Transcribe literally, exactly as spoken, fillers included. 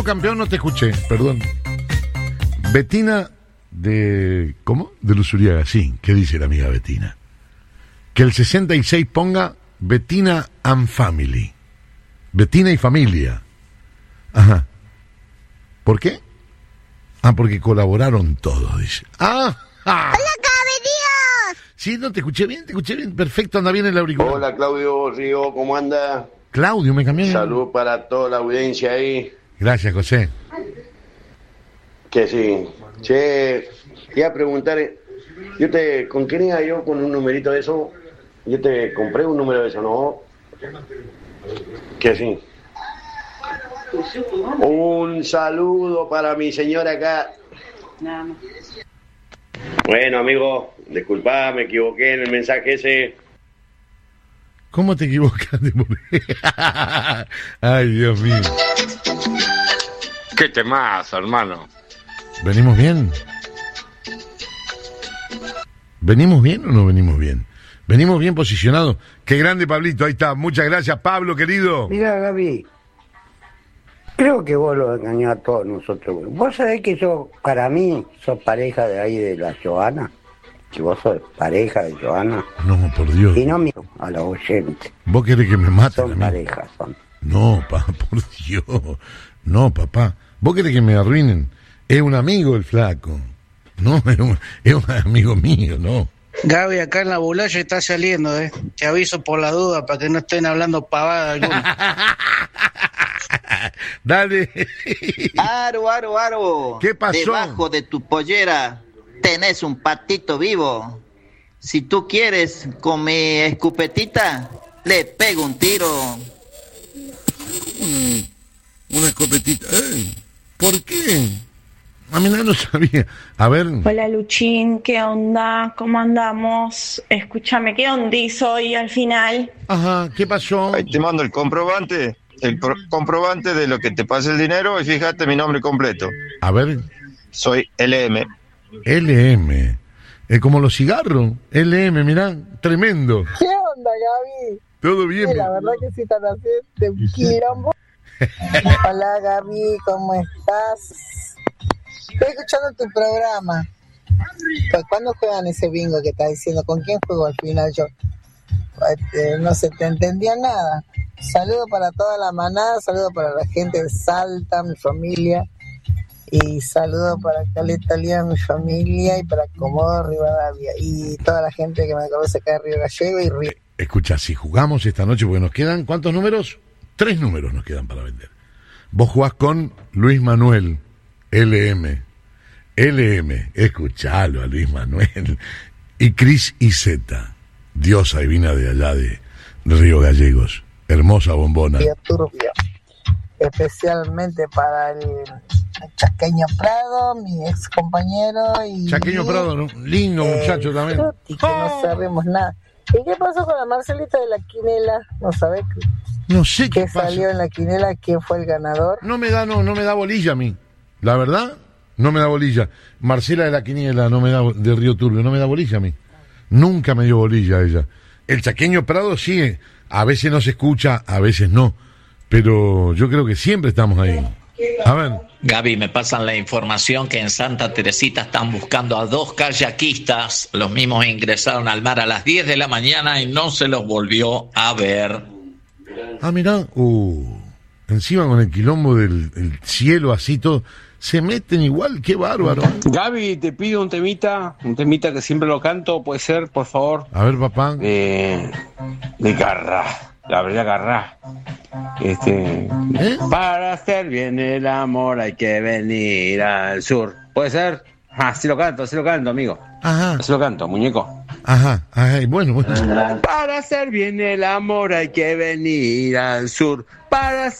último campeón no te escuché, perdón. Betina de... ¿Cómo? De Luzuriaga, sí. ¿Qué dice la amiga Betina? Que el sesenta y seis ponga Betina and Family. Betina y familia. Ajá. ¿Por qué? Ah, porque colaboraron todos, dice. ¡Ah! ¡Ah! ¡Hola, cabellos! Sí, no, te escuché bien, te escuché bien. Perfecto, anda bien el auricular. Hola, Claudio Río, ¿cómo anda? Claudio, me cambió. Salud para toda la audiencia ahí. Gracias, José. Que sí. Che, te iba a preguntar, yo te, ¿con quién iba yo con un numerito de eso? Yo te compré un número de eso, ¿no? Que sí. Un saludo para mi señora acá. Nada más. Bueno, amigo, disculpa, me equivoqué en el mensaje ese. ¿Cómo te equivocaste? Ay, Dios mío. ¿Qué temazo, hermano? ¿Venimos bien? ¿Venimos bien o no venimos bien? Venimos bien posicionados. Qué grande, Pablito, ahí está. Muchas gracias, Pablo, querido. Mira, Gaby, creo que vos lo engañó a todos nosotros. Vos sabés que yo, para mí, sos pareja de ahí de la Joana. Que vos sos pareja de Joana. No, por Dios. Y no mío, a los oyentes. ¿Vos querés que me maten? Son parejas, son. No, pa, por Dios. No, papá. ¿Vos querés que me arruinen? Es un amigo el flaco. No, es un, es un amigo mío, no. Gaby, acá en la Bulaya está saliendo, ¿eh? Te aviso por la duda para que no estén hablando pavada alguna. Dale. Aro, aro, aro. ¿Qué pasó? Debajo de tu pollera tenés un patito vivo. Si tú quieres, con mi escopetita, le pego un tiro. Mm, una escopetita. Ey, ¿por qué? A mí no lo sabía. A ver. Hola, Luchín, ¿qué onda? ¿Cómo andamos? Escúchame, ¿qué ondizo hoy al final? Ajá, ¿qué pasó? Ahí te mando el comprobante, el pro- comprobante de lo que te pasa el dinero y fíjate mi nombre completo. A ver. Soy L M. L M. Es como los cigarros. L M, mirá, tremendo. ¿Qué onda, Gaby? Todo bien. Sí, la verdad que sí, están haciendo un quilombo. Hola, Gaby, ¿cómo estás? Estoy escuchando tu programa. Pues, ¿cuándo juegan ese bingo que estás diciendo? ¿Con quién juego al final yo? Este, no se te entendía nada. Saludo para toda la manada, saludo para la gente de Salta, mi familia. Y saludo para Caleta Lía, mi familia, y para Comodoro Rivadavia. Y toda la gente que me conoce acá de Río Gallego y Río. Escucha, si jugamos esta noche, porque nos quedan, ¿cuántos números? Tres números nos quedan para vender. Vos jugás con Luis Manuel, L M. L M, escuchalo a Luis Manuel. Y Cris y Z, diosa divina de allá de Río Gallegos. Hermosa bombona. Turbio. Especialmente para el Chaqueño Prado, mi ex compañero. Y Chaqueño Prado, ¿no? Lindo muchacho también. Y que no sabemos nada. ¿Y qué pasó con la Marcelita de la quinela? ¿No sabés? No sé qué, ¿Qué salió en la quinela? ¿Quién fue el ganador? No me da, no, no me da bolilla a mí. La verdad, no me da bolilla. Marcela de la quiniela no me da, de Río Turbio, no me da bolilla a mí. Nunca me dio bolilla a ella. El Chaqueño Prado sí, a veces no se escucha, a veces no. Pero yo creo que siempre estamos ahí. A ver. Gaby, me pasan la información que en Santa Teresita están buscando a dos kayakistas. Los mismos ingresaron al mar a las diez de la mañana y no se los volvió a ver. Ah, mirá. Uh, encima con el quilombo del el cielo así todo. Se meten igual, qué bárbaro. Gaby, te pido un temita, un temita que siempre lo canto, puede ser, por favor. A ver, papá. De, de Garra, Gabriela Garra. Este, ¿Eh? Para hacer bien el amor hay que venir al sur. ¿Puede ser? Ah, sí lo canto, sí lo canto, amigo. Ajá. Sí lo canto, muñeco. Ajá, ajá, bueno, bueno. Para hacer bien el amor hay que venir al sur. Para hacer